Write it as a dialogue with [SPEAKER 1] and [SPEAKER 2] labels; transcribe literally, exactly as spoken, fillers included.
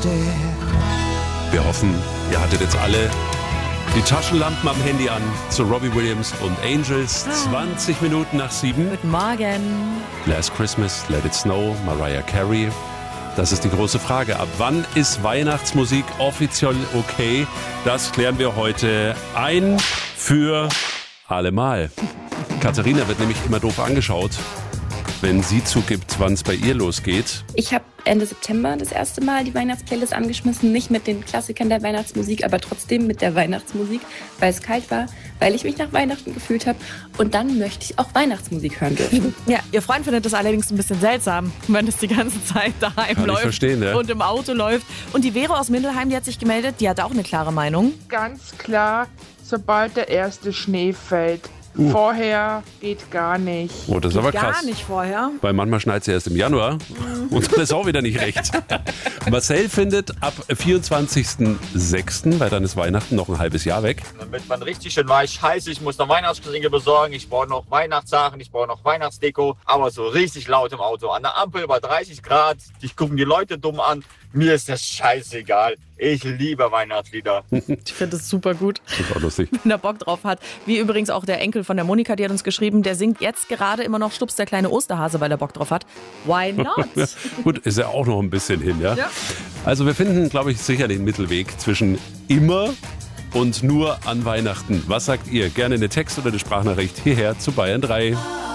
[SPEAKER 1] Wir hoffen, ihr hattet jetzt alle die Taschenlampen am Handy an zu Robbie Williams und Angels. zwanzig Minuten nach sieben.
[SPEAKER 2] Guten Morgen.
[SPEAKER 1] Last Christmas, Let It Snow, Mariah Carey. Das ist die große Frage. Ab wann ist Weihnachtsmusik offiziell okay? Das klären wir heute ein für allemal. Katharina wird nämlich immer doof angeschaut, wenn sie zugibt, wann es bei ihr losgeht.
[SPEAKER 3] Ich habe Ende September das erste Mal die Weihnachtsplaylist angeschmissen. Nicht mit den Klassikern der Weihnachtsmusik, aber trotzdem mit der Weihnachtsmusik, weil es kalt war, weil ich mich nach Weihnachten gefühlt habe. Und dann möchte ich auch Weihnachtsmusik hören dürfen.
[SPEAKER 2] Ja, ihr Freund findet das allerdings ein bisschen seltsam, wenn es die ganze Zeit daheim
[SPEAKER 1] Kann
[SPEAKER 2] läuft
[SPEAKER 1] ich verstehen, ja.
[SPEAKER 2] und im Auto läuft. Und die Vero aus Mindelheim, die hat sich gemeldet, die hat auch eine klare Meinung.
[SPEAKER 4] Ganz klar, sobald der erste Schnee fällt. Uh. Vorher geht gar nicht.
[SPEAKER 1] Oh, das ist aber krass.
[SPEAKER 2] Gar nicht vorher.
[SPEAKER 1] Weil manchmal schneit es ja erst im Januar und dann ist auch wieder nicht recht. Marcel findet ab vierundzwanzigsten sechsten, weil dann ist Weihnachten noch ein halbes Jahr weg.
[SPEAKER 5] Damit man richtig schön weiß, scheiße, ich muss noch Weihnachtsgeschenke besorgen, ich brauche noch Weihnachtssachen, ich brauche noch Weihnachtsdeko, aber so richtig laut im Auto. An der Ampel bei dreißig Grad, dich gucken die Leute dumm an. Mir ist das scheißegal. Ich liebe Weihnachtslieder.
[SPEAKER 2] Ich finde das super gut.
[SPEAKER 1] Das ist auch lustig.
[SPEAKER 2] Wenn er Bock drauf hat. Wie übrigens auch der Enkel von der Monika, die hat uns geschrieben, der singt jetzt gerade immer noch Stups der kleine Osterhase, weil er Bock drauf hat. Why not?
[SPEAKER 1] Ja, gut, ist ja auch noch ein bisschen hin, ja?
[SPEAKER 2] Ja.
[SPEAKER 1] Also wir finden, glaube ich, sicher den Mittelweg zwischen immer und nur an Weihnachten. Was sagt ihr? Gerne eine Text- oder eine Sprachnachricht hierher zu Bayern drei.